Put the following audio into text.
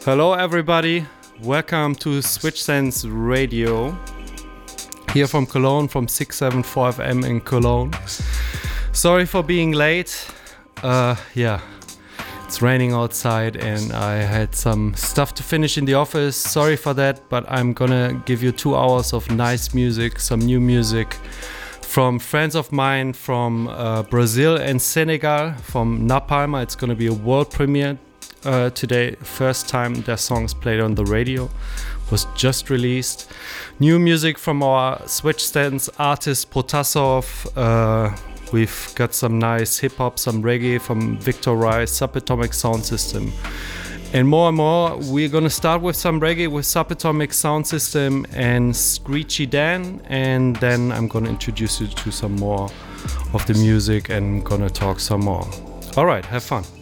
Hello everybody, welcome to Switch Sense Radio, here from Cologne, from 674 FM in Cologne. Sorry for being late, it's raining outside and I had some stuff to finish in the office, sorry for that, but I'm gonna give you 2 hours of nice music, some new music from friends of mine from Brazil and Senegal, from Napalm. It's gonna be a world premiere today, first time their songs played on the radio, was just released. New music from our Switch Sense artist Protasov. We've got some nice hip-hop, some reggae from Victor Rice, Subatomic Sound System. And more, we're gonna start with some reggae with Subatomic Sound System and Screechy Dan, and then I'm gonna introduce you to some more of the music and gonna talk some more. Alright, have fun.